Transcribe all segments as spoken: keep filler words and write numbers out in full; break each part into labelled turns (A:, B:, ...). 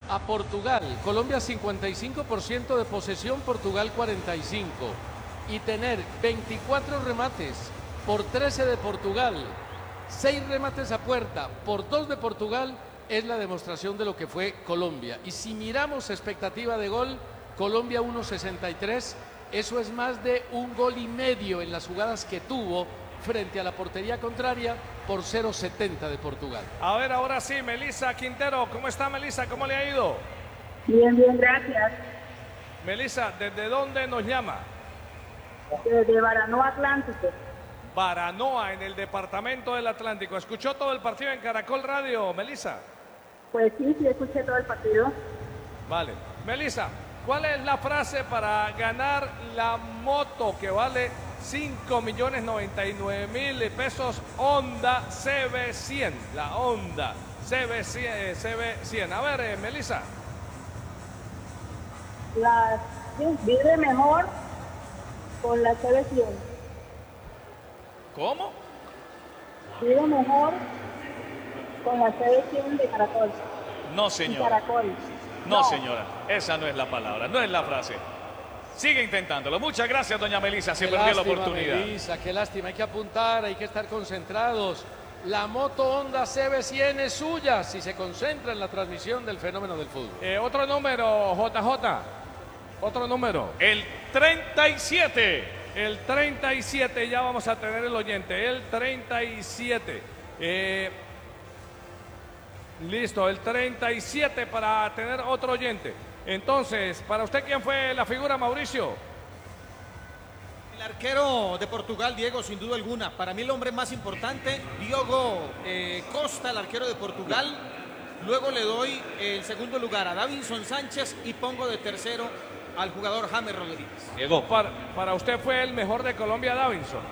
A: a Portugal. Colombia cincuenta y cinco por ciento de posesión, Portugal cuarenta y cinco por ciento. Y tener veinticuatro remates por trece de Portugal, seis remates a puerta por dos de Portugal, es la demostración de lo que fue Colombia. Y si miramos expectativa de gol, Colombia uno sesenta y tres, eso es más de un gol y medio en las jugadas que tuvo frente a la portería contraria por cero setenta de Portugal.
B: A ver, ahora sí, Melissa Quintero, ¿cómo está Melissa? ¿Cómo le ha ido?
C: Bien, bien, gracias.
B: Melissa, ¿desde dónde nos llama?
C: Desde Baranoa Atlántico.
B: Baranoa, en el departamento del Atlántico. ¿Escuchó todo el partido en Caracol Radio, Melissa?
C: Pues sí, sí, escuché todo el partido.
B: Vale. Melissa, ¿cuál es la frase para ganar la moto que vale cinco millones noventa y nueve mil pesos Honda C B cien? La Honda C B cien. A ver, eh, Melissa.
C: La, sí, vive mejor con la C B cien.
B: ¿Cómo?
C: Vive mejor con la C B cien de Caracol.
B: No, señora.
C: Caracol.
B: No,
C: No,
B: señora. Esa no es la palabra, no es la frase. Sigue intentándolo. Muchas gracias, doña Melissa. Se
A: Qué
B: perdió la
A: lástima,
B: oportunidad.
A: Melissa, qué lástima. Hay que apuntar, hay que estar concentrados. La moto Honda C B cien es suya si se concentra en la transmisión del fenómeno del fútbol.
B: Eh, otro número, J J. Otro número. El treinta y siete. El treinta y siete, ya vamos a tener el oyente. El treinta y siete. Eh, listo, el treinta y siete para tener otro oyente. Entonces, para usted, ¿quién fue la figura, Mauricio?
D: El arquero de Portugal, Diego, sin duda alguna. Para mí el hombre más importante, Diogo eh, Costa, el arquero de Portugal. Luego le doy el segundo lugar a Davinson Sánchez y pongo de tercero al jugador James Rodríguez.
B: Diego. Para, para usted fue el mejor de Colombia, Davinson.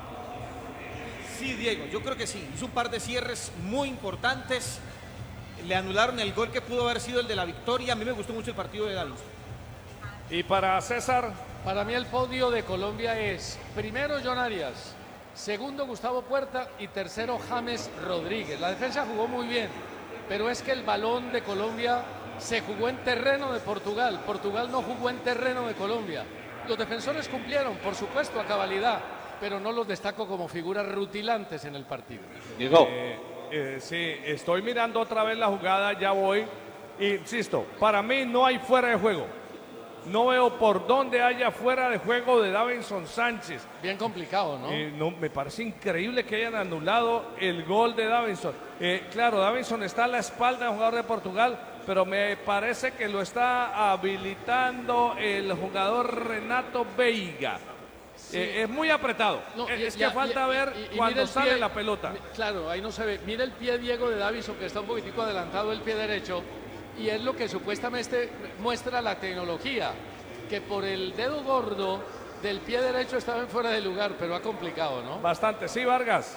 D: Sí, Diego, yo creo que sí. Hizo un par de cierres muy importantes. Le anularon el gol que pudo haber sido el de la victoria. A mí me gustó mucho el partido de Davinson.
B: Y para César.
A: Para mí el podio de Colombia es primero John Arias, segundo Gustavo Puerta y tercero James Rodríguez. La defensa jugó muy bien, pero es que el balón de Colombia se jugó en terreno de Portugal. Portugal no jugó en terreno de Colombia. Los defensores cumplieron, por supuesto, a cabalidad, pero no los destaco como figuras rutilantes en el partido.
B: Diego. Eh, eh, sí, estoy mirando otra vez la jugada, ya voy. Insisto, para mí no hay fuera de juego. No veo por dónde haya fuera de juego de Davinson Sánchez.
A: Bien complicado, ¿no?
B: Eh, no, me parece increíble que hayan anulado el gol de Davinson. Eh, claro, Davinson está a la espalda del jugador de Portugal, pero me parece que lo está habilitando el jugador Renato Veiga. Sí. Eh, es muy apretado. No, es, es ya, que falta ya, ver y, y cuando sale pie, la pelota.
A: Claro, ahí no se ve. Mira el pie, Diego, de Davinson, que está un poquitico adelantado el pie derecho. Y es lo que supuestamente muestra la tecnología, que por el dedo gordo del pie derecho estaba en fuera de lugar, pero ha complicado, ¿no?
B: Bastante, sí, Vargas.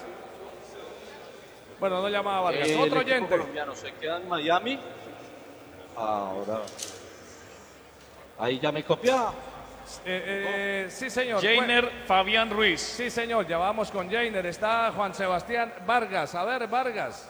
B: Bueno, no llamaba Vargas.
E: Eh,
B: Otro
E: el equipo
B: oyente.
E: colombiano se queda en Miami. Ahora. Ahí ya me copia.
B: Eh, eh, sí, señor.
F: Jainer Fabián Ruiz.
B: Sí, señor, ya vamos con Jainer. Está Juan Sebastián Vargas. A ver, Vargas.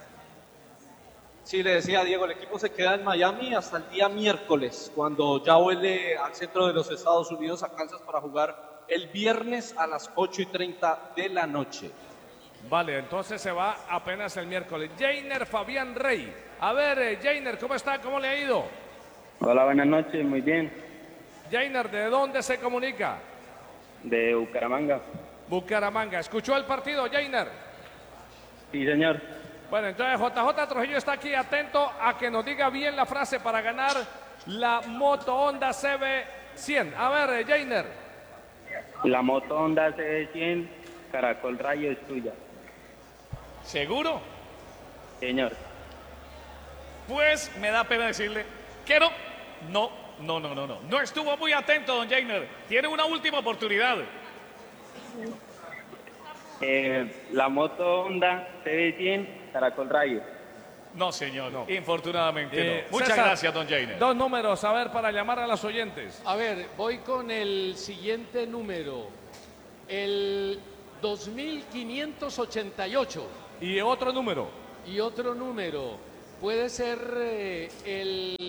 E: Sí, le decía a Diego, el equipo se queda en Miami hasta el día miércoles, cuando ya vuelve al centro de los Estados Unidos, a Kansas, para jugar el viernes a las ocho y treinta de la noche.
B: Vale, entonces se va apenas el miércoles. Jainer Fabián Rey. A ver, eh, Jainer, ¿cómo está? ¿Cómo le ha ido?
G: Hola, buenas noches, muy bien.
B: Jainer, ¿de dónde se comunica?
G: De Bucaramanga.
B: Bucaramanga. ¿Escuchó el partido, Jainer?
G: Sí, señor.
B: Bueno, entonces J J Trujillo está aquí atento a que nos diga bien la frase para ganar la moto Honda C B cien. A ver, Jainer.
G: La moto Honda C B cien, Caracol Radio es tuya.
F: ¿Seguro?
G: Señor.
F: Pues me da pena decirle que no. No, no, no, no, no. No estuvo muy atento, don Jainer. Tiene una última oportunidad.
G: Eh, la moto Honda C B cien, Caracol Radio.
F: No, señor, no. Infortunadamente
B: eh,
F: no. Muchas
B: César,
F: gracias, don Jainer.
B: Dos números, a ver, para llamar a los oyentes.
A: A ver, voy con el siguiente número. El dos mil quinientos ochenta y ocho.
B: ¿Y otro número?
A: Y otro número. Puede ser eh, el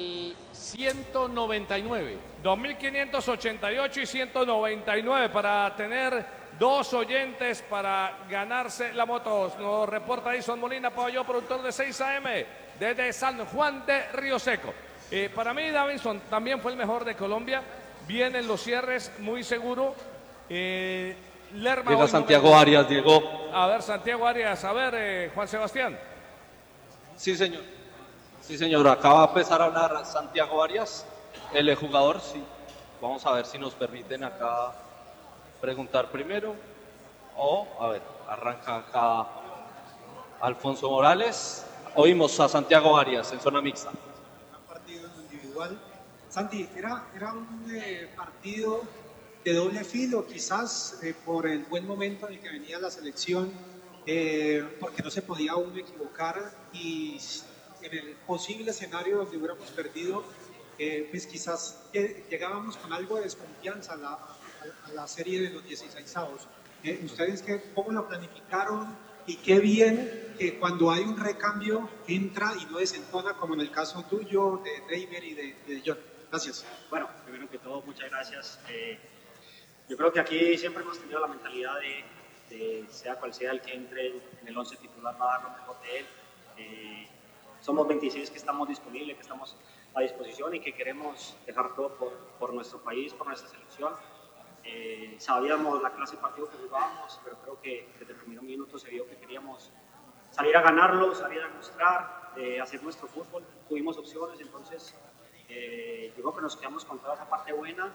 A: ciento noventa y nueve.
B: dos mil quinientos ochenta y ocho y ciento noventa y nueve para tener dos oyentes para ganarse la moto. Nos reporta Edison Molina Paballó, productor de seis A M desde San Juan de Río Seco. Eh, para mí Davinson también fue el mejor de Colombia. Vienen los cierres muy seguro. Eh, Lerma
E: Llega
B: hoy no
E: Santiago
B: me-
E: Arias, Diego.
B: A ver, Santiago Arias, a ver, eh, Juan Sebastián.
E: Sí, señor. Sí, señor. Acaba de empezar a hablar Santiago Arias, el jugador. Sí. Vamos a ver si nos permiten acá preguntar primero. O, a ver, arranca acá Alfonso Morales. Oímos a Santiago Arias en zona mixta.
H: Partido en lo individual. Santi, era, era un eh, partido de doble filo, quizás eh, por el buen momento en el que venía la selección, eh, porque no se podía uno equivocar y en el posible escenario donde hubiéramos perdido, eh, pues quizás eh, llegábamos con algo de desconfianza a la, a, a la serie de los dieciseisavos. Eh, ¿Ustedes qué, cómo lo planificaron? Y qué bien que cuando hay un recambio entra y no desentona, como en el caso tuyo, de Reimer y de, de John. Gracias.
I: Bueno, primero que todo, muchas gracias. Eh, yo creo que aquí siempre hemos tenido la mentalidad de, de sea cual sea el que entre en el once titular, va a dar lo mejor de él. Eh, somos veintiséis que estamos disponibles, que estamos a disposición y que queremos dejar todo por, por nuestro país, por nuestra selección. Eh, sabíamos la clase de partido que jugábamos, pero creo que desde el primer minuto se vio que queríamos salir a ganarlo, salir a mostrar, eh, hacer nuestro fútbol. Tuvimos opciones, entonces eh, yo creo que nos quedamos con toda esa parte buena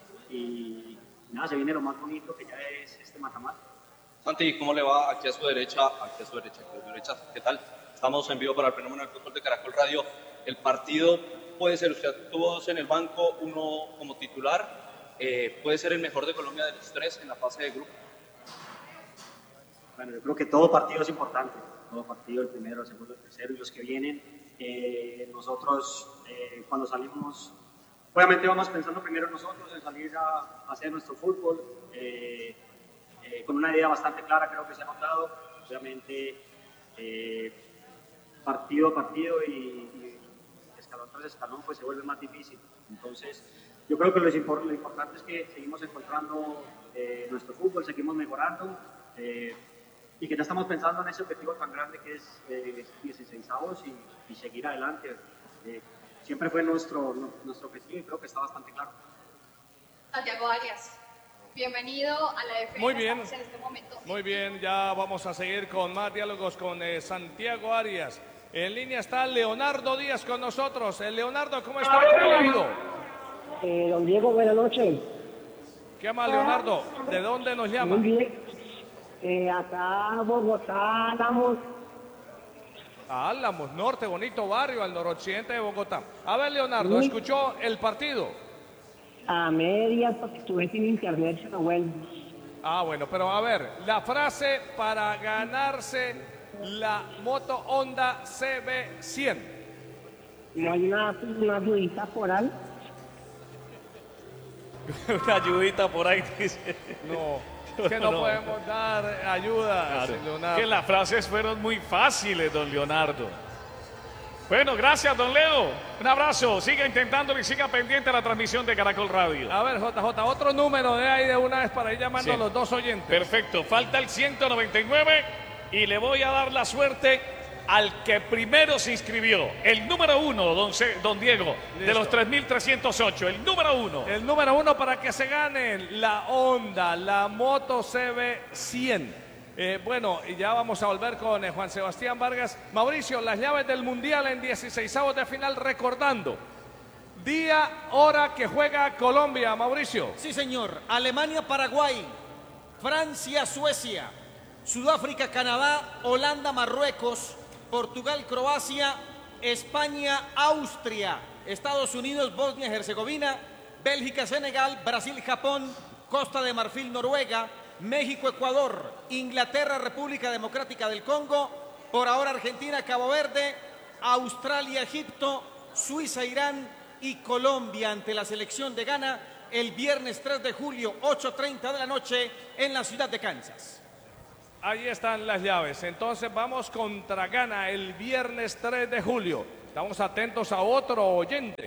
I: y nada, se viene lo más bonito que ya es este mata-mata.
E: Santi, ¿cómo le va? Aquí a su derecha, aquí a su derecha, aquí a su derecha. ¿Qué tal? Estamos en vivo para el fenómeno del fútbol de Caracol Radio. El partido puede ser, usted tuvo dos en el banco, uno como titular. Eh, ¿Puede ser el mejor de Colombia de los tres en la fase de grupo?
I: Bueno, yo creo que todo partido es importante, todo partido, el primero, el segundo, el tercero y los que vienen. Eh, nosotros, eh, cuando salimos, obviamente vamos pensando primero nosotros en salir a, a hacer nuestro fútbol, eh, eh, con una idea bastante clara, creo que se ha notado. Obviamente, eh, partido a partido y, y escalón tras escalón, pues se vuelve más difícil. Entonces, yo creo que lo, lo importante es que seguimos encontrando eh, nuestro fútbol, seguimos mejorando eh, y que ya estamos pensando en ese objetivo tan grande que es eh, dieciseisavos y, y seguir adelante. Eh, siempre fue nuestro, nuestro objetivo y creo que está bastante claro.
J: Santiago Arias, bienvenido a la defensa.
B: Muy bien,
J: en este momento.
B: muy bien, ya vamos a seguir con más diálogos con eh, Santiago Arias. En línea está Leonardo Díaz con nosotros. Eh, Leonardo, ¿cómo está? ¿Cómo le ha ido?
K: Eh, don Diego, buenas noches.
B: ¿Qué más, Leonardo? ¿De dónde nos llama?
K: Muy bien. Eh, acá, Bogotá, Álamos.
B: A Álamos, norte, bonito barrio, al noroccidente de Bogotá. A ver, Leonardo,
K: Sí.
B: ¿escuchó el partido?
K: A medias, porque estuve sin internet, pero bueno.
B: Ah, bueno, pero a ver, la frase para ganarse la moto Honda C B cien.
K: ¿No hay una, una ayudita por ahí?
F: Una ayudita por ahí, dice.
B: No, es que no,
F: No.
B: podemos dar ayuda,
F: Claro,
B: Leonardo.
F: que las frases fueron muy fáciles, don Leonardo. Bueno, gracias, don Leo. Un abrazo. Siga intentándolo y siga pendiente a la transmisión de Caracol Radio.
B: A ver, J J, otro número de ahí de una vez para ir llamando
F: Sí.
B: a los dos oyentes.
F: Perfecto. Falta el ciento noventa y nueve y le voy a dar la suerte al que primero se inscribió. El número uno, don, Ce- don Diego, de
B: Listo.
F: los tres mil trescientos ocho. El número uno.
B: El número uno para que se ganen la Honda, la Moto C B cien. Eh, bueno, y ya vamos a volver con eh, Juan Sebastián Vargas. Mauricio, las llaves del Mundial en dieciseisavos de final, recordando. Día, hora que juega Colombia, Mauricio.
D: Sí, señor. Alemania, Paraguay. Francia, Suecia. Sudáfrica, Canadá. Holanda, Marruecos. Portugal, Croacia. España, Austria. Estados Unidos, Bosnia y Herzegovina. Bélgica, Senegal. Brasil, Japón. Costa de Marfil, Noruega. México, Ecuador. Inglaterra, República Democrática del Congo. Por ahora, Argentina, Cabo Verde. Australia, Egipto. Suiza, Irán. Y Colombia ante la selección de Ghana el viernes tres de julio, ocho treinta de la noche, en la ciudad de Kansas.
B: Ahí están las llaves. Entonces vamos contra Ghana el viernes tres de julio. Estamos atentos a otro oyente.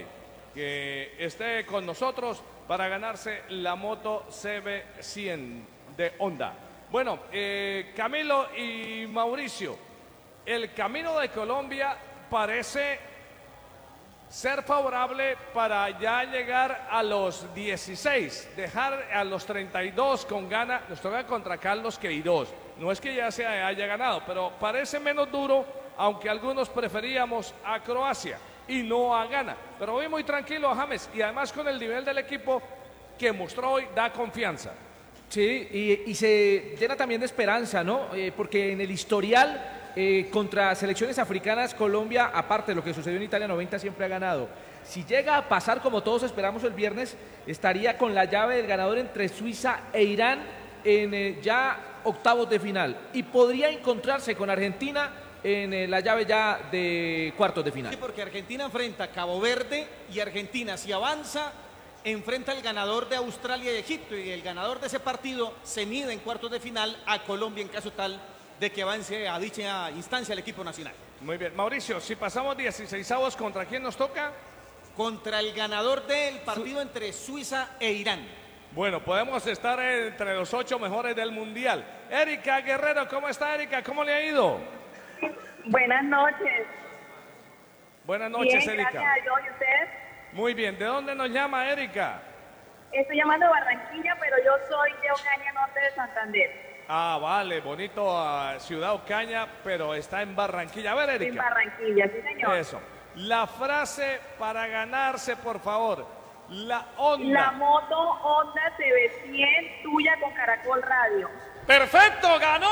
B: que esté con nosotros para ganarse la moto C B cien de Honda. Bueno, eh, Camilo y Mauricio, el camino de Colombia parece ser favorable para ya llegar a los dieciséis, dejar a los treinta y dos con gana. Nos toca contra Carlos Queiroz. No es que ya se haya ganado, pero parece menos duro, aunque algunos preferíamos a Croacia y no a Ghana. Pero hoy muy tranquilo a James, y además con el nivel del equipo que mostró hoy da confianza.
L: Sí, y, y se llena también de esperanza, ¿no? Eh, porque en el historial eh, contra selecciones africanas, Colombia, aparte de lo que sucedió en Italia noventa, siempre ha ganado. Si llega a pasar como todos esperamos el viernes, estaría con la llave del ganador entre Suiza e Irán en eh, ya octavos de final. Y podría encontrarse con Argentina en eh, la llave ya de cuartos de final.
D: Sí, porque Argentina enfrenta a Cabo Verde y Argentina, si avanza, enfrenta al ganador de Australia y Egipto, y el ganador de ese partido se mide en cuartos de final a Colombia en caso tal de que avance a dicha instancia el equipo nacional.
B: Muy bien, Mauricio, si pasamos dieciseisavos, ¿contra quién nos toca?
D: Contra el ganador del partido entre Suiza e Irán.
B: Bueno, podemos estar entre los ocho mejores del Mundial. Erika Guerrero, ¿cómo está, Erika? ¿Cómo le ha ido?
C: Buenas noches.
B: Buenas noches,
C: Bien,
B: Erika.
C: gracias a Dios. ¿Y usted?
B: Muy bien, ¿de dónde nos llama, Erika?
C: Estoy llamando de Barranquilla, pero yo soy de Ocaña, norte de Santander.
B: Ah, vale, bonito uh, Ciudad Ocaña, pero está en Barranquilla. A ver, Erika.
C: En Barranquilla, sí, señor.
B: Eso. La frase para ganarse, por favor. La Honda.
C: La moto Honda C B cien tuya con Caracol Radio.
F: ¡Perfecto! ¡Ganó!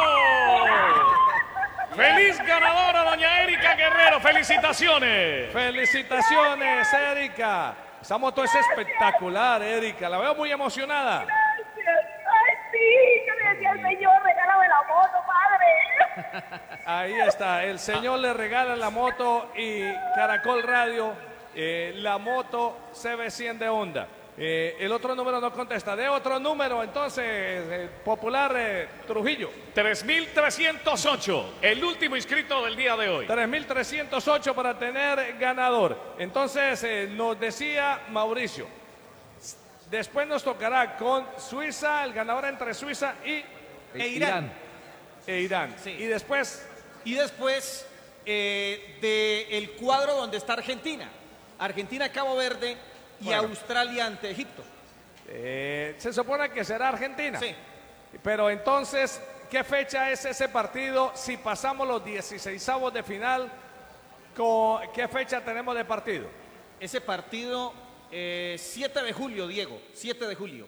F: ¡Feliz ganadora, doña Erika Guerrero! ¡Felicitaciones!
B: ¡Felicitaciones, Erika! Esa moto es espectacular, Erika. La veo muy emocionada.
C: Gracias. Ay, sí, yo le decía al señor, regálame la moto, padre.
B: Ahí está, el señor le regala la moto y Caracol Radio, eh, la moto C B cien de Honda. Eh, el otro número no contesta. De otro número, entonces, eh, popular eh, Trujillo.
F: tres mil trescientos ocho, el último inscrito del día de hoy.
B: tres mil trescientos ocho para tener ganador. Entonces, eh, nos decía Mauricio, después nos tocará con Suiza, el ganador entre Suiza y
D: e Irán.
B: E Irán.
D: Sí.
B: Y después...
D: Y después eh, del cuadro donde está Argentina. Argentina, Cabo Verde y
B: Bueno.
D: Australia ante Egipto.
B: Eh, se supone que será Argentina.
D: Sí.
B: Pero entonces, ¿qué fecha es ese partido? Si pasamos los dieciseisavos de final, ¿con ¿qué fecha tenemos de partido?
D: Ese partido, eh, siete de julio, Diego. siete de julio.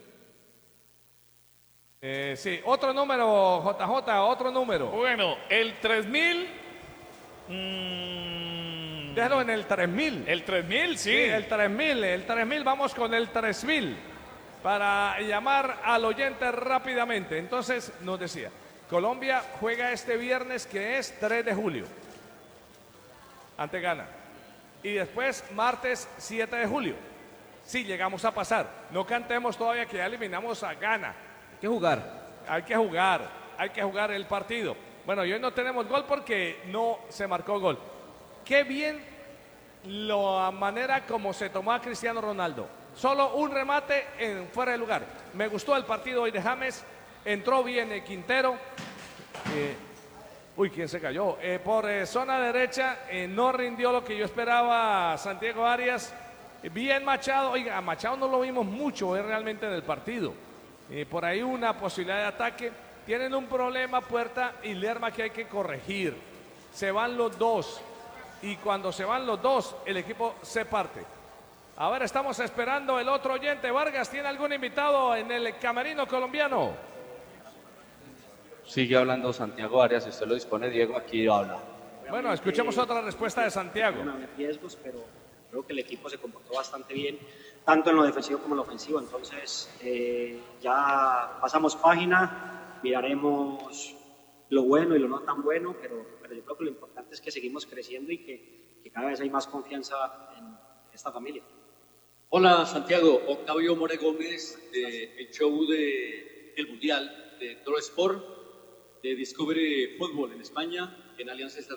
B: Eh, sí, otro número, J J, otro número.
F: Bueno, el tres mil... Mmm,
B: Déjalo en el tres mil.
F: el tres mil, sí.
B: Sí, el tres mil, el tres mil, vamos con el tres mil para llamar al oyente rápidamente. Entonces nos decía, Colombia juega este viernes que es tres de julio ante Ghana. Y después martes siete de julio. Sí, llegamos a pasar. No cantemos todavía que ya eliminamos a Ghana.
L: Hay que jugar.
B: Hay que jugar, hay que jugar el partido. Bueno, y hoy no tenemos gol porque no se marcó gol. Qué bien la manera como se tomó a Cristiano Ronaldo. Solo un remate en fuera de lugar. Me gustó el partido hoy de James. Entró bien el Quintero. Eh, uy, ¿quién se cayó? Eh, por eh, zona derecha eh, no rindió lo que yo esperaba Santiago Arias. Bien Machado. Oiga, a Machado no lo vimos mucho eh, realmente en el partido. Eh, por ahí una posibilidad de ataque. Tienen un problema Puerta y Lerma que hay que corregir. Se van los dos. Y cuando se van los dos, el equipo se parte. A ver, estamos esperando el otro oyente. Vargas, ¿tiene algún invitado en el camerino colombiano?
E: Sigue hablando Santiago Arias, si usted lo dispone, Diego, aquí habla.
B: Bueno, escuchemos otra respuesta de Santiago.
I: Van a haber riesgos, pero creo que el equipo se comportó bastante bien, tanto en lo defensivo como en lo ofensivo. Entonces, eh, ya pasamos página, miraremos lo bueno y lo no tan bueno, pero, pero yo creo que lo importante es que seguimos creciendo y que, que cada vez hay más confianza en esta familia.
M: Hola Santiago, Octavio More Gómez, de el show de El Mundial de Toro Sport, de Discovery Fútbol en España, en Alianza